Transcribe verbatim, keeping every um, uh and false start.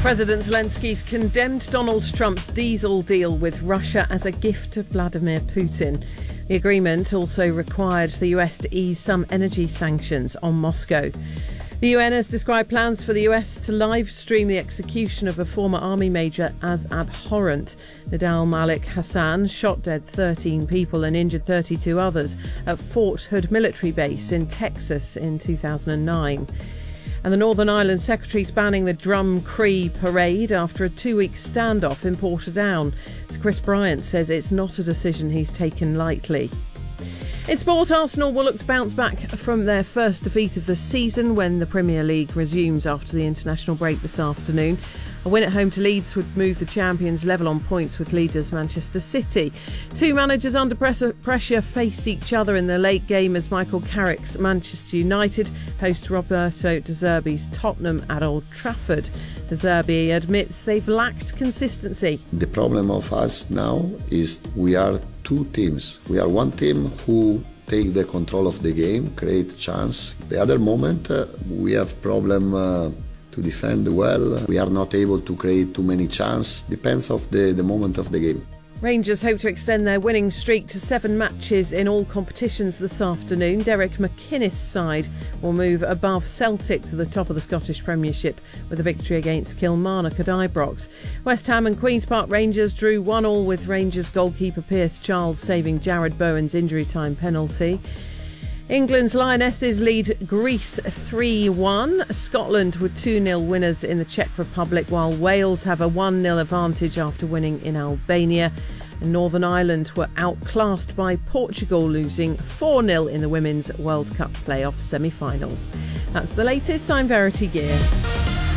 President Zelensky's condemned Donald Trump's diesel deal with Russia as a gift to Vladimir Putin. The agreement also required the U S to ease some energy sanctions on Moscow. The U N has described plans for the U S to live stream the execution of a former army major as abhorrent. Nidal Malik Hassan shot dead thirteen people and injured thirty-two others at Fort Hood military base in Texas in two thousand nine. And the Northern Ireland Secretary's banning the Drum Cree parade after a two-week standoff in Portadown. So Chris Bryant says it's not a decision he's taken lightly. In sport, Arsenal will look to bounce back from their first defeat of the season when the Premier League resumes after the international break this afternoon. A win at home to Leeds would move the champions level on points with leaders Manchester City. Two managers under pressure face each other in the late game as Michael Carrick's Manchester United host Roberto De Zerbi's Tottenham at Old Trafford. De Zerbi admits they've lacked consistency. The problem of us now is we are two teams. We are one team who take the control of the game, create chance. The other moment uh, we have problem uh, to defend well. We are not able to create too many chances. Depends of the, the moment of the game. Rangers hope to extend their winning streak to seven matches in all competitions this afternoon. Derek McInnes' side will move above Celtic to the top of the Scottish Premiership with a victory against Kilmarnock at Ibrox. West Ham and Queen's Park Rangers drew one all with Rangers goalkeeper Pierce Charles saving Jared Bowen's injury time penalty. England's Lionesses lead Greece three one. Scotland were two nil winners in the Czech Republic, while Wales have a one nil advantage after winning in Albania. And Northern Ireland were outclassed by Portugal, losing four nil in the Women's World Cup playoff semi-finals. That's the latest. I'm Verity Gear.